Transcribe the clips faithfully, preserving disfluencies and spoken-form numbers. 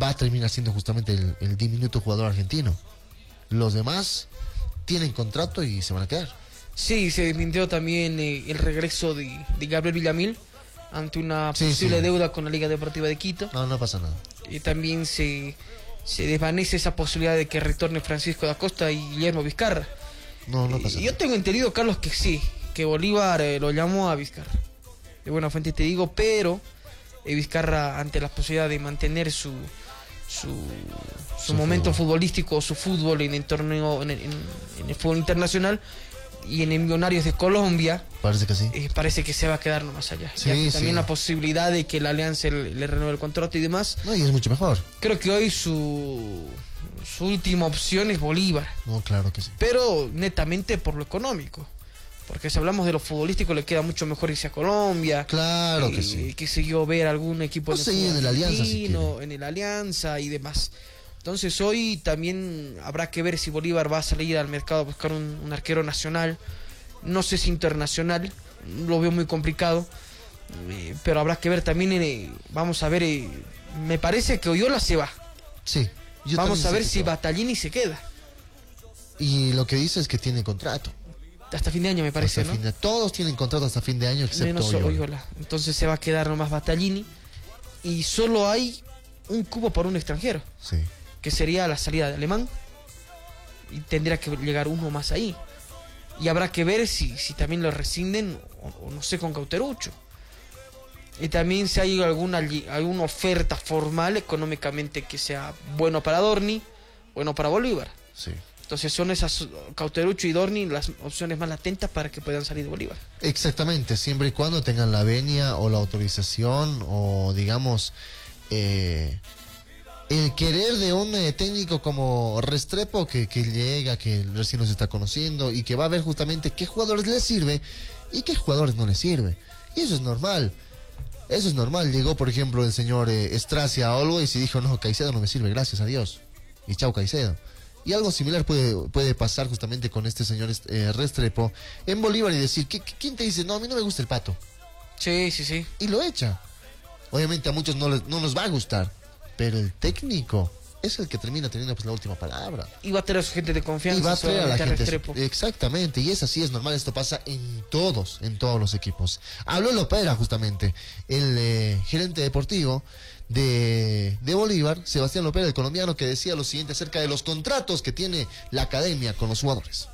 va a terminar siendo justamente el, el diminuto jugador argentino. Los demás tienen contrato y se van a quedar. Sí, se desmintió también eh, el regreso de, de Gabriel Villamil ante una Sí, posible sí. deuda con la Liga Deportiva de Quito. No, no pasa nada. Y también se, se desvanece esa posibilidad de que retorne Francisco da Costa y Guillermo Vizcarra. No, no pasa Y nada. yo tengo entendido, Carlos, que sí, que Bolívar eh, lo llamó a Vizcarra. De buena fuente te digo, pero eh, Vizcarra, ante la posibilidad de mantener su su, su, Su momento fútbol. futbolístico, su fútbol en el torneo, en el, en, en el fútbol internacional y en el Millonarios de Colombia, Parece que sí. eh, parece que se va a quedar nomás allá. Sí, Ya que también sí. la posibilidad de que la Alianza le, le renueve el contrato y demás. No, y es mucho mejor. Creo que hoy su, su última opción es Bolívar, No, claro que sí. pero netamente por lo económico. Porque si hablamos de lo futbolístico, le queda mucho mejor irse a Colombia. Claro eh, que sí. Que siguió ver algún equipo No, el sí, fútbol en el Alianza, si argentino, quiere. en el Alianza y demás. Entonces hoy también habrá que ver si Bolívar va a salir al mercado a buscar un, un arquero nacional. No sé si internacional, lo veo muy complicado. Eh, pero habrá que ver también, eh, vamos a ver, eh, me parece que Oyola se va. Sí. Yo Vamos también a sé ver que si se va. Battaglini se queda. Y lo que dice es que tiene contrato. Hasta fin de año me parece, Hasta ¿no? fin de- todos tienen contrato hasta fin de año excepto Menos Oyola. Oyola. Entonces se va a quedar nomás Battaglini. Y solo hay un cubo por un extranjero, Sí. que sería la salida de Alemán. Y tendría que llegar uno más ahí. Y habrá que ver si, si también lo rescinden o, o no sé, con Cauterucho. Y también si hay alguna, alguna oferta formal económicamente que sea bueno para Dorni, bueno para Bolívar. Sí. Entonces son esas, Cauterucho y Dorni, las opciones más latentes para que puedan salir de Bolívar. Exactamente, siempre y cuando tengan la venia o la autorización o digamos eh, el querer de un eh, técnico como Restrepo que, que llega, que recién nos está conociendo y que va a ver justamente qué jugadores le sirve y qué jugadores no le sirve. Y eso es normal. Eso es normal. Llegó, por ejemplo, el señor eh, Stracia a Always y dijo, no, Caicedo no me sirve, gracias a Dios. Y chau, Caicedo. Y algo similar puede, puede pasar justamente con este señor eh, Restrepo en Bolívar y decir, ¿qué, qué- ¿quién te dice? No, a mí no me gusta el Pato. Sí, sí, sí. Y lo echa. Obviamente a muchos no, les, no nos va a gustar, pero el técnico es el que termina teniendo pues la última palabra. Y va a tener a su gente de confianza. Y va a traer a la seguramente gente. Restrepo. Exactamente, y es así, es normal, esto pasa en todos, en todos los equipos. Habló Lopera justamente, el eh, gerente deportivo de, de Bolívar, Sebastián Lopera, el colombiano, que decía lo siguiente acerca de los contratos que tiene la academia con los jugadores.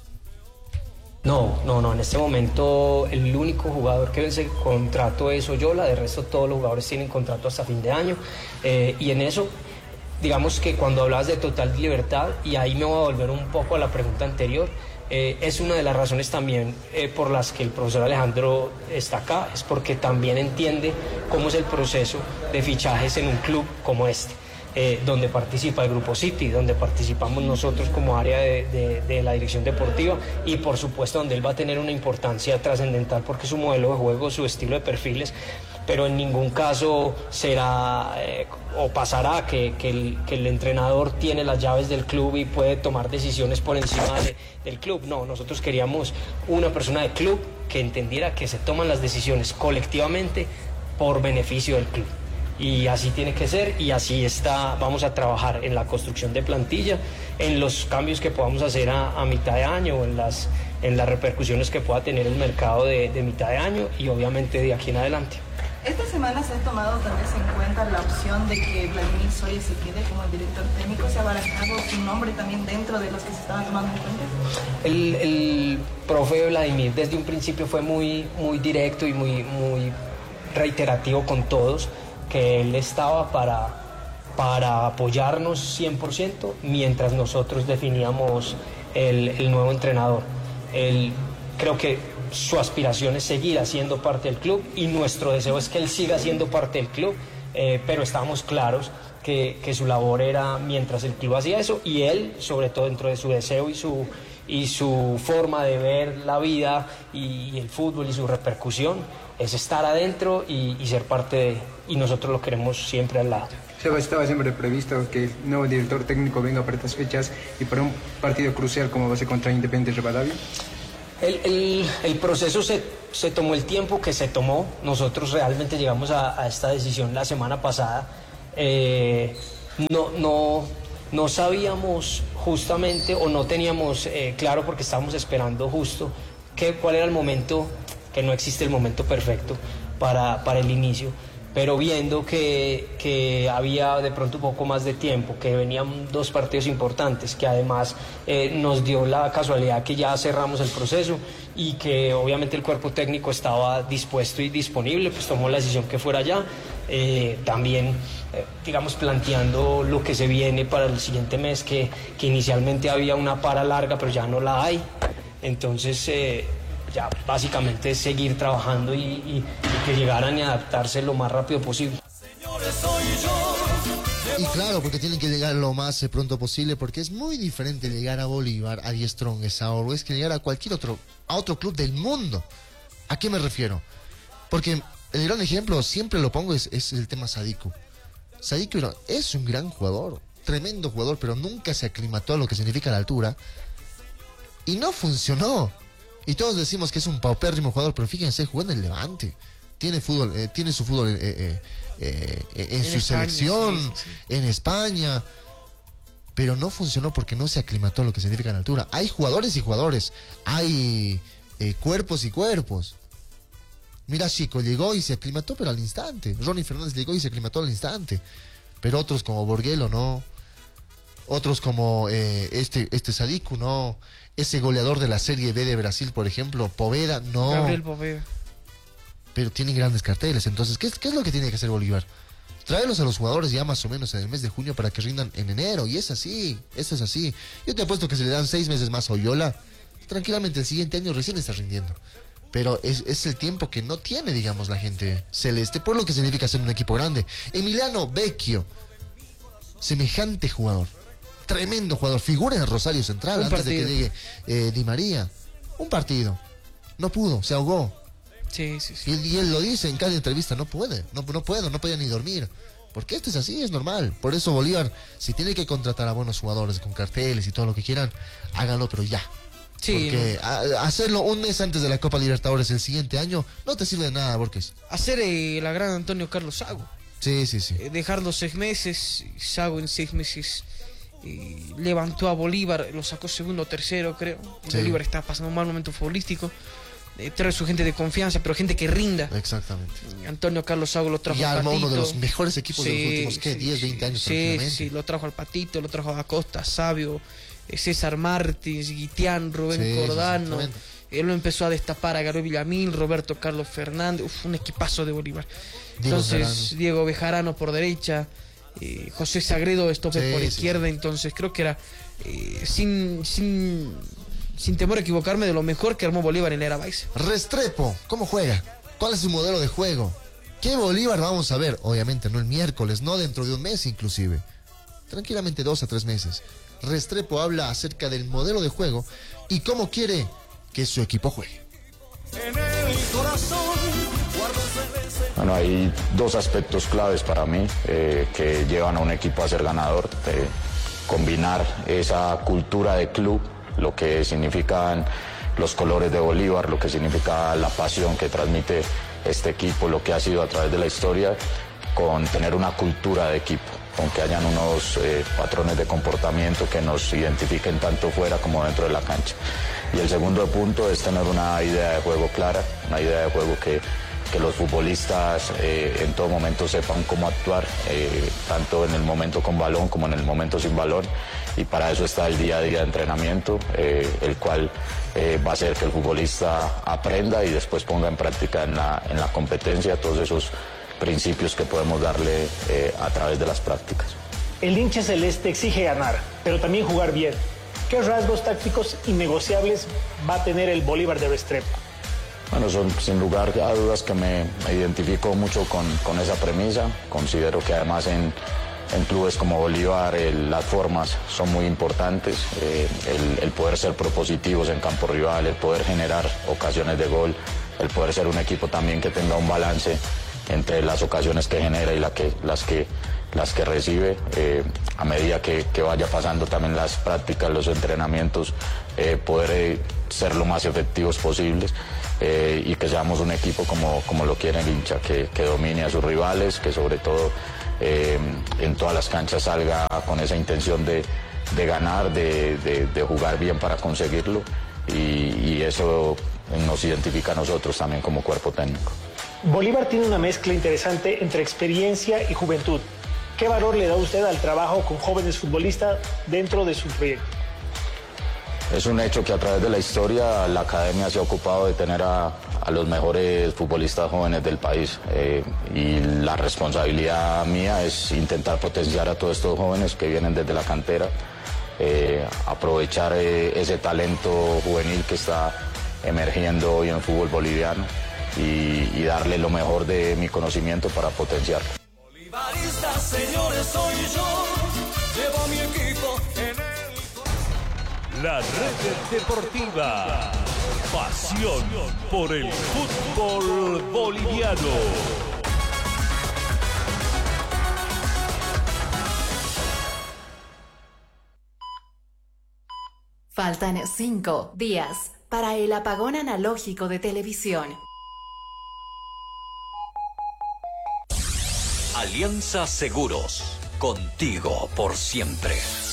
No, no, no, en este momento el único jugador que vence contrato es Oyola, de resto todos los jugadores tienen contrato hasta fin de año, eh, y en eso, digamos que cuando hablabas de total libertad, y ahí me voy a volver un poco a la pregunta anterior, eh, es una de las razones también eh, por las que el profesor Alejandro está acá, es porque también entiende cómo es el proceso de fichajes en un club como este. Eh, donde participa el Grupo City, donde participamos nosotros como área de, de, de la dirección deportiva y por supuesto donde él va a tener una importancia trascendental porque su modelo de juego, su estilo de perfiles, pero en ningún caso será eh, o pasará que, que, el, que el entrenador tiene las llaves del club y puede tomar decisiones por encima de, del club. No, nosotros queríamos una persona de club que entendiera que se toman las decisiones colectivamente por beneficio del club. Y así tiene que ser y así está, vamos a trabajar en la construcción de plantilla, en los cambios que podamos hacer a, a mitad de año, en las, en las repercusiones que pueda tener el mercado de, de mitad de año y obviamente de aquí en adelante. Esta semana se ha tomado tal vez en cuenta la opción de que Vladimir Soria se quede como el director técnico. ¿Se ha barajado su nombre también dentro de los que se estaban tomando en cuenta? El, el profe Vladimir desde un principio fue muy, muy directo y muy, muy reiterativo con todos, que él estaba para, para apoyarnos cien por ciento mientras nosotros definíamos el, el nuevo entrenador. Él, creo que su aspiración es seguir haciendo parte del club y nuestro deseo es que él siga siendo parte del club, eh, pero estábamos claros que, que su labor era mientras el club hacía eso y él, sobre todo dentro de su deseo y su, y su forma de ver la vida y, y el fútbol y su repercusión, es estar adentro y, y ser parte de, y nosotros lo queremos siempre al lado. Seba, estaba siempre previsto que el nuevo director técnico venga para estas fechas y para un partido crucial como va a ser contra Independiente Rivadavia. El, el, el proceso se, se tomó el tiempo que se tomó, nosotros realmente llegamos a, a esta decisión la semana pasada, eh, no, no, no sabíamos justamente o no teníamos eh, claro porque estábamos esperando justo que, cuál era el momento, que no existe el momento perfecto para, para el inicio. Pero viendo que, que había de pronto un poco más de tiempo, que venían dos partidos importantes, que además eh, nos dio la casualidad que ya cerramos el proceso y que obviamente el cuerpo técnico estaba dispuesto y disponible, pues tomó la decisión que fuera ya, eh, también eh, digamos planteando lo que se viene para el siguiente mes, que, que inicialmente había una para larga pero ya no la hay, entonces... Eh, ya básicamente es seguir trabajando y, y, y que llegaran y adaptarse lo más rápido posible. Y claro, porque tienen que llegar lo más pronto posible, porque es muy diferente llegar a Bolívar, a Die Strongest, a Always, que llegar a cualquier otro, a otro club del mundo. ¿A qué me refiero? Porque el gran ejemplo, siempre lo pongo, es, es el tema Sadiku. Sadiku es un gran jugador, tremendo jugador, pero nunca se aclimató a lo que significa la altura. Y no funcionó. Y todos decimos que es un paupérrimo jugador, pero fíjense, juega en el Levante. Tiene fútbol, eh, tiene su fútbol eh, eh, eh, eh, en, en su España, selección, sí, sí. en España. Pero no funcionó porque no se aclimató a lo que significa la altura. Hay jugadores y jugadores. Hay eh, cuerpos y cuerpos. Mira, Chico llegó y se aclimató, pero al instante. Ronnie Fernández llegó y se aclimató al instante. Pero otros como Borguelo, no. Otros como eh, este, este Sadiku, no. Ese goleador de la Serie B de Brasil, por ejemplo, Poveda, no. Gabriel Poveda. Pero tienen grandes carteles. Entonces, ¿qué, ¿qué es lo que tiene que hacer Bolívar? Traerlos a los jugadores ya más o menos en el mes de junio para que rindan en enero. Y es así, eso es así. Yo te apuesto que si le dan seis meses más a Oyola, tranquilamente el siguiente año recién está rindiendo. Pero es, es el tiempo que no tiene, digamos, la gente celeste, por lo que significa ser un equipo grande. Emiliano Vecchio, semejante jugador. Tremendo jugador, figura en el Rosario Central, un antes partido. de que llegue eh, Di María. Un partido. No pudo, se ahogó. Sí, sí, sí. Y, y él lo dice en cada entrevista, no puede, no, no puedo, no podía ni dormir. Porque esto es así, es normal. Por eso Bolívar, si tiene que contratar a buenos jugadores con carteles y todo lo que quieran, háganlo, pero ya. Sí, porque no. a, hacerlo un mes antes de la Copa Libertadores el siguiente año no te sirve de nada, Borges. Hacer eh, la gran Antonio Carlos Sago. Sí, sí, sí. Eh, dejarlo seis meses, Sago en seis meses... Y levantó a Bolívar, lo sacó segundo o tercero, creo. Sí. Bolívar está pasando un mal momento futbolístico. Eh, trae su gente de confianza, pero gente que rinda. Exactamente. Antonio Carlos Sago lo trajo y al armó Patito. uno de los mejores equipos sí, de los últimos, ¿qué? Sí, diez, veinte años. Sí, sí, lo trajo al Patito, lo trajo a Acosta, Sabio, eh, César Martins, Guitián, Rubén sí, Cordano. Sí, Él lo empezó a destapar a Gabriel Villamil, Roberto Carlos Fernández. Uf, un equipazo de Bolívar. Diego Entonces, Bejarano. Diego Bejarano por derecha. Eh, José Sagredo estope sí, por izquierda, sí. Entonces creo que era eh, sin, sin, sin temor a equivocarme, de lo mejor que armó Bolívar en la era Baiza. Restrepo, ¿cómo juega? ¿Cuál es su modelo de juego? ¿Qué Bolívar vamos a ver? Obviamente no el miércoles, no dentro de un mes inclusive. Tranquilamente dos a tres meses. Restrepo habla acerca del modelo de juego y cómo quiere que su equipo juegue. En el corazón. Bueno, hay dos aspectos claves para mí eh, que llevan a un equipo a ser ganador. Eh, combinar esa cultura de club, lo que significan los colores de Bolívar, lo que significa la pasión que transmite este equipo, lo que ha sido a través de la historia, con tener una cultura de equipo, con que hayan unos eh, patrones de comportamiento que nos identifiquen tanto fuera como dentro de la cancha. Y el segundo punto es tener una idea de juego clara, una idea de juego que que los futbolistas eh, en todo momento sepan cómo actuar, eh, tanto en el momento con balón como en el momento sin balón, y para eso está el día a día de entrenamiento, eh, el cual eh, va a hacer que el futbolista aprenda y después ponga en práctica en la, en la competencia todos esos principios que podemos darle eh, a través de las prácticas. El hincha celeste exige ganar, pero también jugar bien. ¿Qué rasgos tácticos innegociables va a tener el Bolívar de Restrepo? Bueno, son sin lugar a dudas que me, me identifico mucho con, con esa premisa. Considero que además en, en clubes como Bolívar eh, las formas son muy importantes. Eh, el, el poder ser propositivos en campo rival, el poder generar ocasiones de gol, el poder ser un equipo también que tenga un balance entre las ocasiones que genera y la que, las, que, las que recibe. Eh, a medida que, que vaya pasando también las prácticas, los entrenamientos, eh, poder eh, ser lo más efectivos posibles. Eh, y que seamos un equipo como, como lo quiere el hincha, que, que domine a sus rivales, que sobre todo eh, en todas las canchas salga con esa intención de, de ganar, de, de, de jugar bien para conseguirlo, y, y eso nos identifica a nosotros también como cuerpo técnico. Bolívar tiene una mezcla interesante entre experiencia y juventud. ¿Qué valor le da usted al trabajo con jóvenes futbolistas dentro de su proyecto? Es un hecho que a través de la historia la academia se ha ocupado de tener a, a los mejores futbolistas jóvenes del país, eh, y la responsabilidad mía es intentar potenciar a todos estos jóvenes que vienen desde la cantera, eh, aprovechar eh, ese talento juvenil que está emergiendo hoy en el fútbol boliviano y, y darle lo mejor de mi conocimiento para potenciarlo. Bolivaristas, señores, soy yo, llevo mi equipo en el... La Red Deportiva, pasión por el fútbol boliviano. Faltan cinco días para el apagón analógico de televisión. Alianza Seguros, contigo por siempre.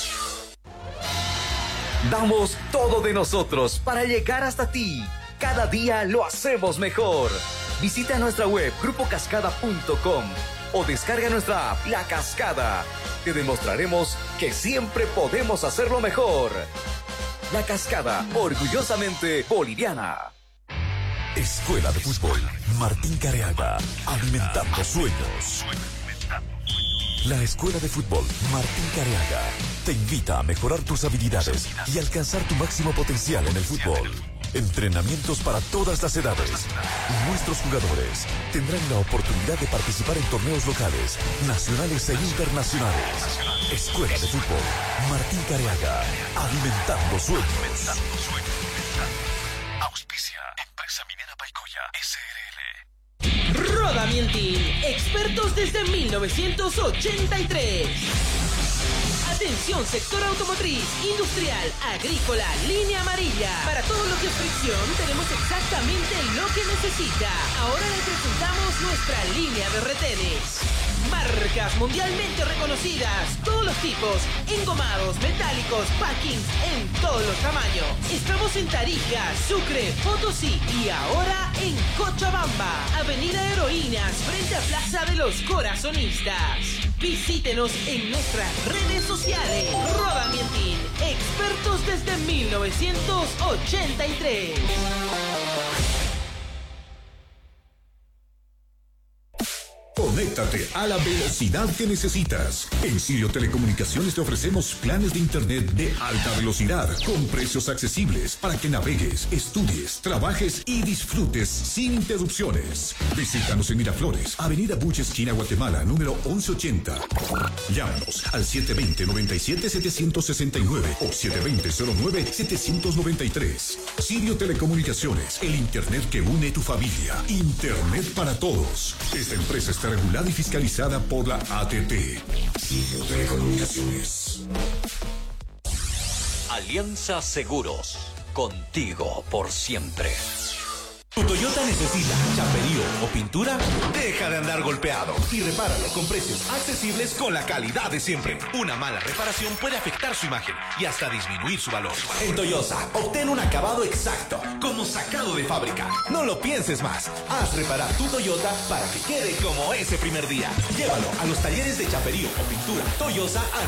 Damos todo de nosotros para llegar hasta ti. Cada día lo hacemos mejor. Visita nuestra web grupo cascada punto com o descarga nuestra app La Cascada. Te demostraremos que siempre podemos hacerlo mejor. La Cascada, orgullosamente boliviana. Escuela de Fútbol Martín Careaga, alimentando sueños. La Escuela de Fútbol Martín Careaga te invita a mejorar tus habilidades y alcanzar tu máximo potencial en el fútbol. Entrenamientos para todas las edades. Y nuestros jugadores tendrán la oportunidad de participar en torneos locales, nacionales e internacionales. Escuela de Fútbol Martín Careaga, alimentando sueños. Auspicia Empresa Minera Paicoya S R L. Rodamientin, expertos desde mil novecientos ochenta y tres. Atención, sector automotriz, industrial, agrícola, línea amarilla. Para todo lo que es fricción, tenemos exactamente lo que necesita. Ahora le presentamos nuestra línea de retenes. Marcas mundialmente reconocidas, todos los tipos, engomados, metálicos, packings, en todos los tamaños. Estamos en Tarija, Sucre, Potosí y ahora en Cochabamba, Avenida Heroínas, frente a Plaza de los Corazonistas. Visítenos en nuestras redes sociales. Rodamientin, expertos desde mil novecientos ochenta y tres. Conéctate a la velocidad que necesitas. En Sirio Telecomunicaciones te ofrecemos planes de internet de alta velocidad con precios accesibles para que navegues, estudies, trabajes y disfrutes sin interrupciones. Visítanos en Miraflores, Avenida Buche, esquina Guatemala, número once ochenta. Llámanos al siete dos cero, nueve siete, siete seis nueve o siete dos cero, cero nueve, siete nueve tres. Sirio Telecomunicaciones, el internet que une tu familia. Internet para todos. Esta empresa está regulada y fiscalizada por la A T T. Sirio Telecomunicaciones. Alianza Seguros, contigo por siempre. ¿Tu Toyota necesita chaperío o pintura? Deja de andar golpeado y repáralo con precios accesibles con la calidad de siempre. Una mala reparación puede afectar su imagen y hasta disminuir su valor. En Toyota, obtén un acabado exacto, como sacado de fábrica. No lo pienses más. Haz reparar tu Toyota para que quede como ese primer día. Llévalo a los talleres de chaperío o pintura Toyota.